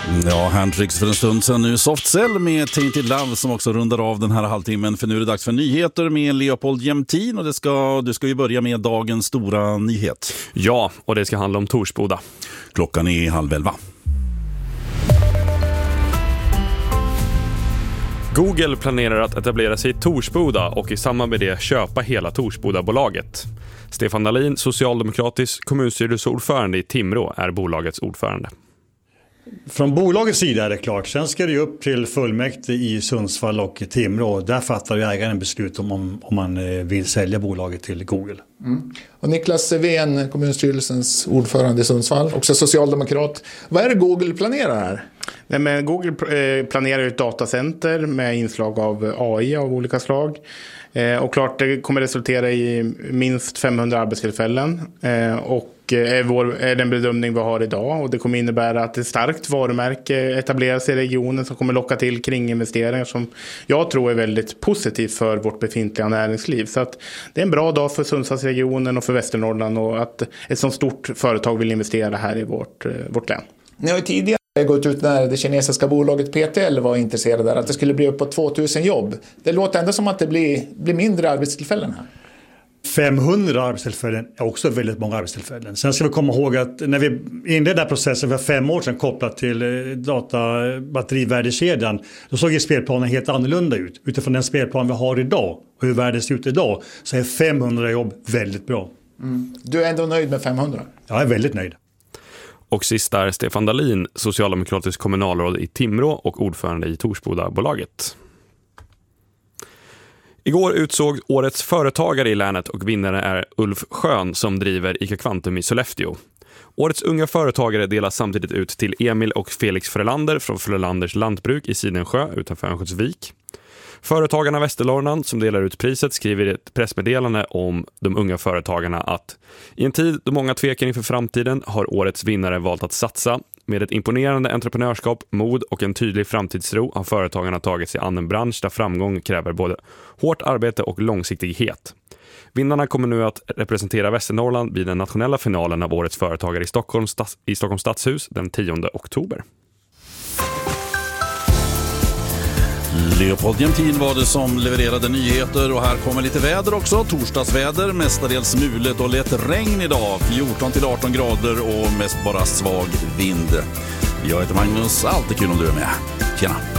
Ja, Handtricks för en stund sedan nu. Softcell med Tainted Love som också rundar av den här halvtimmen. För nu är det dags för nyheter med Leopold Jämtin. Och du ska ju börja med dagens stora nyhet. Ja, och det ska handla om Torsboda. Klockan är 10:30. Google planerar att etablera sig i Torsboda och i samband med det köpa hela Torsboda-bolaget. Stefan Dahlin, socialdemokratisk kommunstyrelseordförande i Timrå, är bolagets ordförande. Från bolagets sida är det klart. Sen ska det ju upp till fullmäktige i Sundsvall och Timrå. Där fattar ju ägaren beslut om man vill sälja bolaget till Google. Mm. Och Niklas Sevén, kommunstyrelsens ordförande i Sundsvall, också socialdemokrat. Vad är det Google planerar här? Nej, men Google planerar ett datacenter med inslag av AI av olika slag. Och klart det kommer resultera i minst 500 arbetstillfällen. Och är den bedömning vi har idag. Och det kommer innebära att ett starkt varumärke etableras i regionen som kommer locka till kringinvesteringar som jag tror är väldigt positivt för vårt befintliga näringsliv. Så att det är en bra dag för Sundsvallsregionen och för Västernorrland och att ett så stort företag vill investera här i vårt län. Ni har ju tidigare gått ut när det kinesiska bolaget PTL var intresserade där att det skulle bli upp på 2000 jobb. Det låter ändå som att det blir mindre arbetstillfällen här. 500 arbetstillfällen är också väldigt många arbetstillfällen. Sen ska vi komma ihåg att när vi inledde processen för 5 år sedan kopplat till databatterivärdekedjan, då såg ju spelplanen helt annorlunda ut. Utifrån den spelplan vi har idag och hur värdet ser ut idag så är 500 jobb väldigt bra. Mm. Du är ändå nöjd med 500? Jag är väldigt nöjd. Och sist är Stefan Dahlin, socialdemokratisk kommunalråd i Timrå och ordförande i Torsboda-bolaget. Igår utsåg årets företagare i länet och vinnare är Ulf Schön som driver ICA Quantum i Sollefteå. Årets unga företagare delas samtidigt ut till Emil och Felix Frölander från Frölanders lantbruk i Sidensjö utanför Örnsköldsvik. Företagarna Västernorrland som delar ut priset skriver i ett pressmeddelande om de unga företagarna att i en tid då många tvekar inför framtiden har årets vinnare valt att satsa. Med ett imponerande entreprenörskap, mod och en tydlig framtidstro har företagarna tagit sig an en bransch där framgång kräver både hårt arbete och långsiktighet. Vinnarna kommer nu att representera Västernorrland vid den nationella finalen av årets företagare i Stockholms stadshus den 10 oktober. Leopold Jämtin var det som levererade nyheter och här kommer lite väder också. Torsdagsväder, mestadels mulet och lätt regn idag. 14-18 grader och mest bara svag vind. Jag heter Magnus, alltid kul om du är med. Tjena!